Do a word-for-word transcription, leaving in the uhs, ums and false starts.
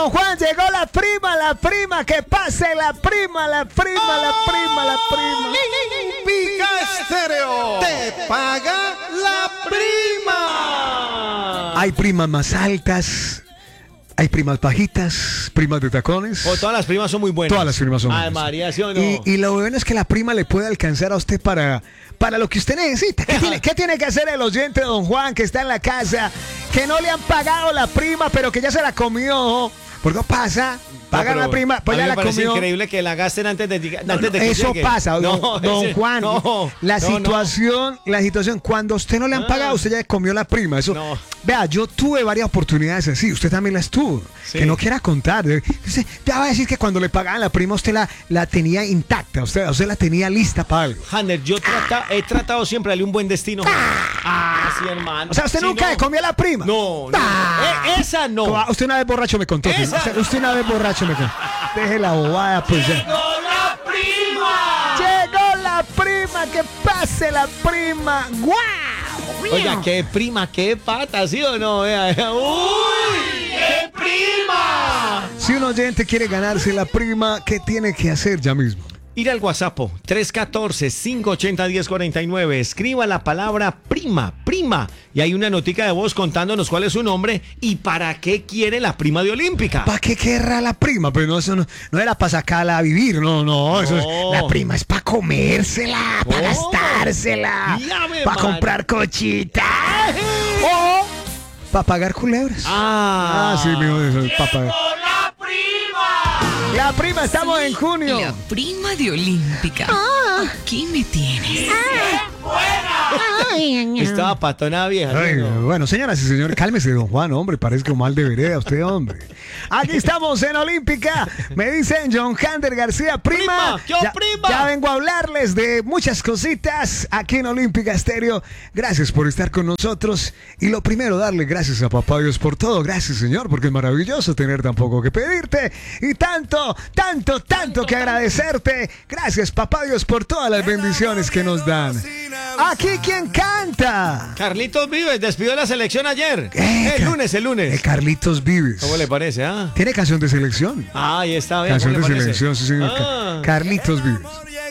don Juan, llegó la prima, la prima, que pase la prima, la prima, la prima, la prima. Pica Estéreo te paga la prima. Hay primas más altas, hay primas bajitas, primas de tacones. O todas las primas son muy buenas. Todas las primas son Ay, buenas. María, ¿sí o no? Y, y lo bueno es que la prima le puede alcanzar a usted para, para lo que usted necesita. ¿Qué tiene, ¿Qué tiene que hacer el oyente don Juan que está en la casa, que no le han pagado la prima, pero que ya se la comió? Porque pasa, pagan No, la prima, pues a mí ya me la parece comió. increíble que la gasten antes de, antes No, no, de que eso llegue. pasa, don, No, don ese- Juan. no, la no, no. situación, la situación, cuando a usted no le han Ah. pagado, usted ya comió la prima. Eso, No. vea, yo tuve varias oportunidades así, usted también las tuvo. Sí. Que no quiera contar. Usted ya va a decir que cuando le pagaban la prima, usted la, la tenía intacta, usted, usted la tenía lista para algo. Hanner, yo trata, he tratado siempre de darle un buen destino. Ah, sí, hermano. O sea, usted Sí, nunca no. le comió la prima. No, no. Ah. Eh, esa no. Como, Usted una vez borracho me contó. Esa- Usted, usted una vez borracho me contó. Deje la bobada, pues ya. ¡Llegó la prima! Llegó la prima, que pase la prima. ¡Guau! Oiga, qué prima, qué pata, ¿sí o no? Vea, vea. ¡Uy! ¡Qué prima! Si un oyente quiere ganarse la prima, ¿qué tiene que hacer ya mismo? Ir al WhatsApp tres uno cuatro, cinco ocho cero, uno cero cuatro nueve. Escriba la palabra prima, prima. Y hay una notica de voz contándonos cuál es su nombre y para qué quiere la prima de Olímpica. ¿Para qué querrá la prima? Pero no, eso no, no era para sacarla a vivir, no, no. Eso es, No. la prima es para comérsela, para Oh. gastársela, Y Ave para María. comprar cochitas. O para pagar culebras. Ah, Ah, sí, mijo, eso es para pagar. ¡La prima! La prima, estamos en junio. La prima de Olímpica. Aquí me tienes. Estaba patona vieja. ¿sí Ay, o no? bueno, señoras y señores, cálmese, don Juan, hombre, parece que mal de vereda usted, hombre. Aquí estamos en Olímpica. Me dicen John Hander García, prima. Prima, yo, ya, prima. ya vengo a hablarles de muchas cositas aquí en Olímpica Estéreo. Gracias por estar con nosotros. Y lo primero, darle gracias a Papá Dios por todo. Gracias, Señor, porque es maravilloso tener tan poco que pedirte y tanto, tanto, tanto que agradecerte. Gracias, Papá Dios, por todas las bendiciones que nos dan. Aquí, ¿quién canta? Carlitos Vives despidió la selección ayer. Eh, el Car- lunes, el lunes. Eh, Carlitos Vives. ¿Cómo le parece, ah? Tiene canción de selección. Ah, ahí está, vea, Canción de ¿cómo le parece? selección, sí, señor. Ah. Ca- Carlitos Vives.